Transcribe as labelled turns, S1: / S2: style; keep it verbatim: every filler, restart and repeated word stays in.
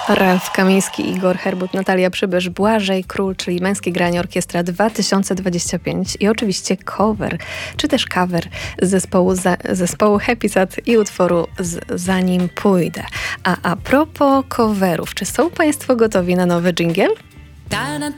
S1: Ralf Kamiński, Igor Herbut, Natalia Przybysz, Błażej Król, czyli Męskie Granie Orkiestra dwa tysiące dwadzieścia pięć i oczywiście cover, czy też cover zespołu, za, zespołu Happy Sad i utworu z Zanim pójdę. A a propos coverów, czy są Państwo gotowi na nowy dżingiel?